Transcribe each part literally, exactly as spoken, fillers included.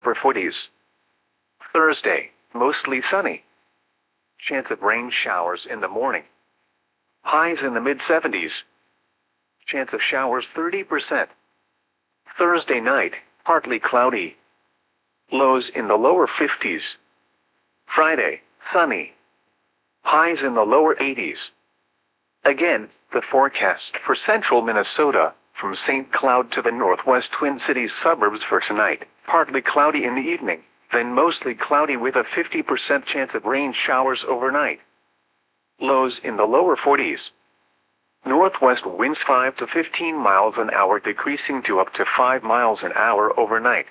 upper forties. Thursday, mostly sunny. Chance of rain showers in the morning. Highs in the mid seventies. Chance of showers thirty percent. Thursday night, partly cloudy. Lows in the lower fifties. Friday, sunny. Highs in the lower eighties. Again, the forecast for central Minnesota, from Saint Cloud to the northwest Twin Cities suburbs for tonight, partly cloudy in the evening, then mostly cloudy with a fifty percent chance of rain showers overnight. Lows in the lower forties. Northwest winds five to fifteen miles an hour decreasing to up to five miles an hour overnight.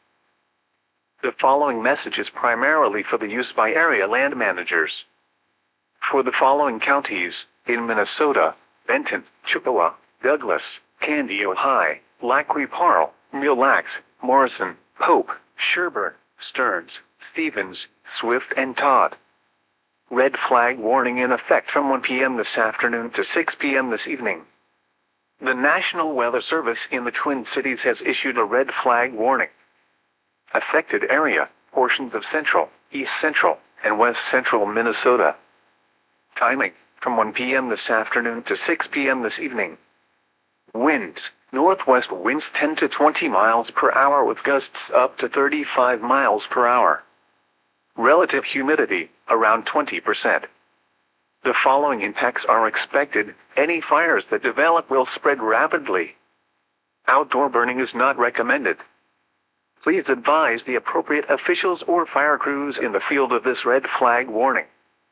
The following message is primarily for the use by area land managers. For the following counties, in Minnesota: Benton, Chippewa, Douglas, Candy, Ojai, Lac qui Parle, Mille Lacs, Morrison, Pope, Sherburne, Stearns, Stevens, Swift and Todd. Red flag warning in effect from one p m this afternoon to six p m this evening. The National Weather Service in the Twin Cities has issued a red flag warning. Affected area: portions of central, east central, and west central Minnesota. Timing: from one p m this afternoon to six p m this evening. Winds: northwest winds ten to twenty miles per hour with gusts up to thirty-five miles per hour. Relative humidity, around twenty percent. The following impacts are expected: any fires that develop will spread rapidly. Outdoor burning is not recommended. Please advise the appropriate officials or fire crews in the field of this red flag warning.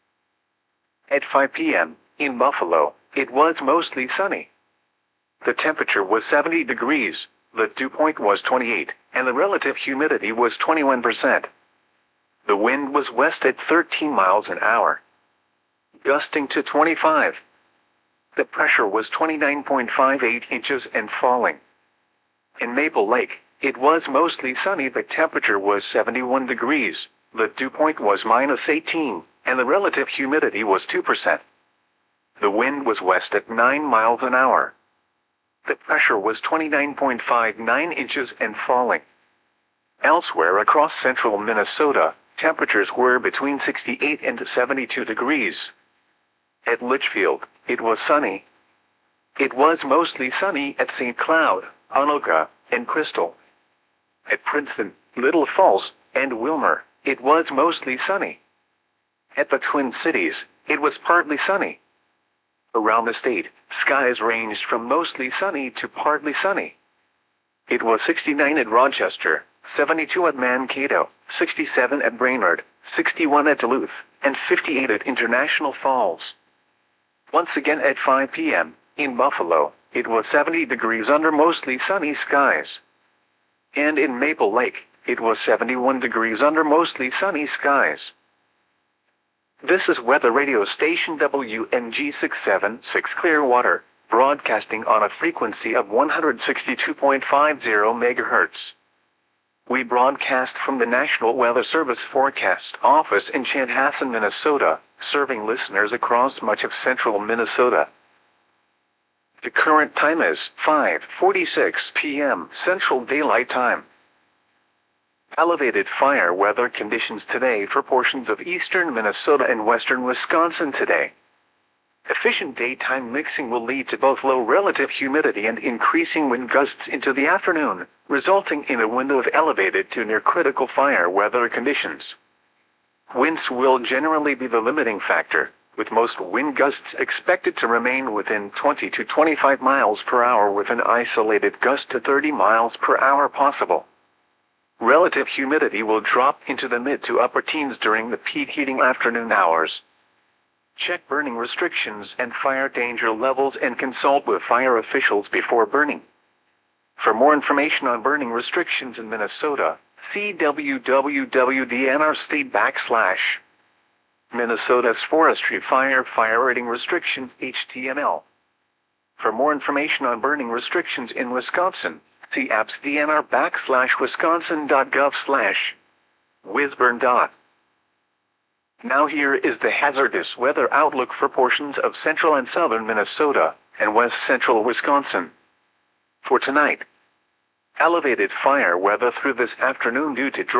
At five p m, in Buffalo, it was mostly sunny. The temperature was seventy degrees, the dew point was twenty-eight, and the relative humidity was twenty-one percent. The wind was west at thirteen miles an hour, gusting to twenty-five. The pressure was twenty-nine point five eight inches and falling. In Maple Lake, it was mostly sunny. The temperature was seventy-one degrees, the dew point was minus eighteen, and the relative humidity was two percent. The wind was west at nine miles an hour. The pressure was twenty-nine point five nine inches and falling. Elsewhere across central Minnesota, temperatures were between sixty-eight and seventy-two degrees. At Litchfield, it was sunny. It was mostly sunny at Saint Cloud, Anoka, and Crystal. At Princeton, Little Falls, and Wilmer, it was mostly sunny. At the Twin Cities, it was partly sunny. Around the state, skies ranged from mostly sunny to partly sunny. It was sixty-nine at Rochester, seventy-two at Mankato, sixty-seven at Brainerd, sixty-one at Duluth, and fifty-eight at International Falls. Once again at five p m, in Buffalo, it was seventy degrees under mostly sunny skies. And in Maple Lake, it was seventy-one degrees under mostly sunny skies. This is weather radio station W N G six seven six Clearwater, broadcasting on a frequency of one hundred sixty-two point five zero megahertz. We broadcast from the National Weather Service Forecast Office in Chanhassen, Minnesota, serving listeners across much of central Minnesota. The current time is five forty-six p m Central Daylight Time. Elevated fire weather conditions today for portions of eastern Minnesota and western Wisconsin today. Efficient daytime mixing will lead to both low relative humidity and increasing wind gusts into the afternoon, resulting in a window of elevated to near critical fire weather conditions. Winds will generally be the limiting factor, with most wind gusts expected to remain within twenty to twenty-five miles per hour with an isolated gust to thirty miles per hour possible. Relative humidity will drop into the mid to upper teens during the peak heating afternoon hours. Check burning restrictions and fire danger levels and consult with fire officials before burning. For more information on burning restrictions in Minnesota, see w w w dot d n r state backslash Minnesota's Forestry Fire Fire Rating Restrictions H T M L. For more information on burning restrictions in Wisconsin, see appsdnr backslash wisconsin.gov slash whizburn dot. Now here is the hazardous weather outlook for portions of central and southern Minnesota and west central Wisconsin. For tonight, elevated fire weather through this afternoon due to dry